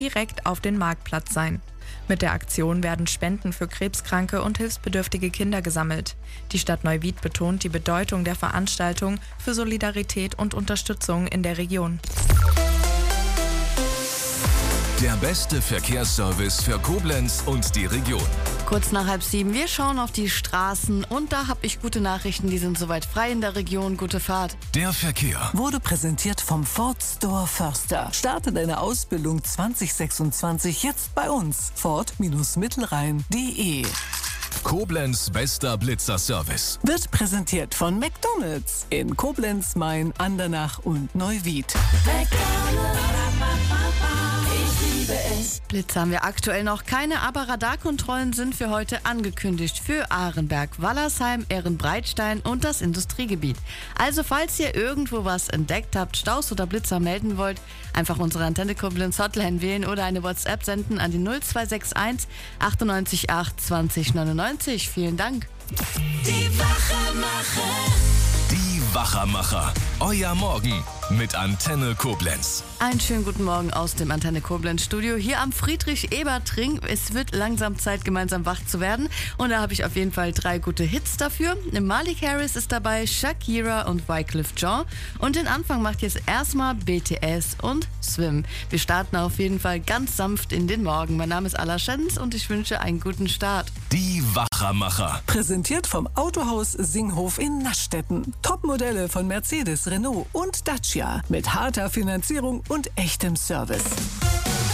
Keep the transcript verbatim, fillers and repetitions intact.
direkt auf den Marktplatz sein. Mit der Aktion werden Spenden für krebskranke und hilfsbedürftige Kinder gesammelt. Die Stadt Neuwied betont die Bedeutung der Veranstaltung für Solidarität und Unterstützung in der Region. Der beste Verkehrsservice für Koblenz und die Region. Kurz nach halb sieben, wir schauen auf die Straßen und da habe ich gute Nachrichten, die sind soweit frei in der Region. Gute Fahrt. Der Verkehr wurde präsentiert vom Ford Store Förster. Starte deine Ausbildung zwanzig sechsundzwanzig jetzt bei uns. Ford Mittelrhein punkt de. Koblenz bester Blitzer-Service Wird präsentiert von McDonald's in Koblenz, Main, Andernach und Neuwied. Blitze haben wir aktuell noch keine, aber Radarkontrollen sind für heute angekündigt für Arenberg, Wallersheim, Ehrenbreitstein und das Industriegebiet. Also falls ihr irgendwo was entdeckt habt, Staus oder Blitzer melden wollt, einfach unsere Antenne Koblenz Hotline wählen oder eine WhatsApp senden an die null zwei sechs eins achtundneunzig acht zwanzig neunundneunzig. Vielen Dank. Die Wachermacher. Die Wachermacher. Euer Morgen mit Antenne Koblenz. Einen schönen guten Morgen aus dem Antenne Koblenz Studio hier am Friedrich-Ebert-Ring. Es wird langsam Zeit, gemeinsam wach zu werden. Und da habe ich auf jeden Fall drei gute Hits dafür. Malik Harris ist dabei, Shakira und Wyclef Jean. Und den Anfang macht jetzt erstmal B T S und Swim. Wir starten auf jeden Fall ganz sanft in den Morgen. Mein Name ist Ala Schenz und ich wünsche einen guten Start. Die Wachermacher. Präsentiert vom Autohaus Singhof in Naschstetten. Topmodelle von Mercedes, Renault und Dacia mit harter Finanzierung und echtem Service.